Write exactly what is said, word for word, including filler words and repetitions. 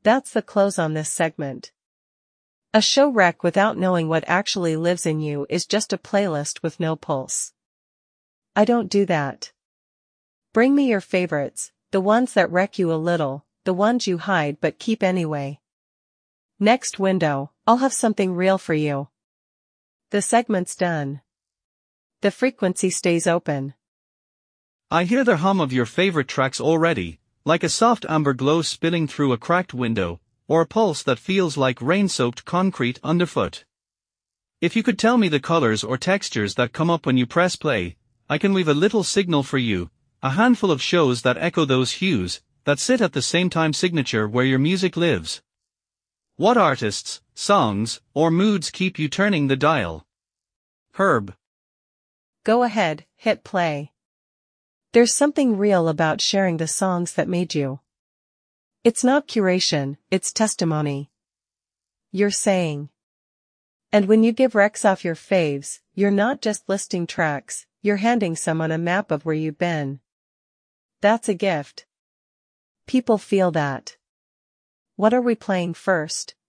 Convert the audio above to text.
That's the close on this segment. A show wreck without knowing what actually lives in you is just a playlist with no pulse. I don't do that. Bring me your favorites, the ones that wreck you a little, the ones you hide but keep anyway. Next window, I'll have something real for you. The segment's done. The frequency stays open. I hear the hum of your favorite tracks already, like a soft amber glow spilling through a cracked window, or a pulse that feels like rain-soaked concrete underfoot. If you could tell me the colors or textures that come up when you press play, I can weave a little signal for you, a handful of shows that echo those hues, that sit at the same time signature where your music lives. What artists, songs, or moods keep you turning the dial? Herb. Go ahead, hit play. There's something real about sharing the songs that made you. It's not curation, it's testimony. You're saying. And when you give Rex off your faves, you're not just listing tracks, you're handing someone a map of where you've been. That's a gift. People feel that. What are we playing first?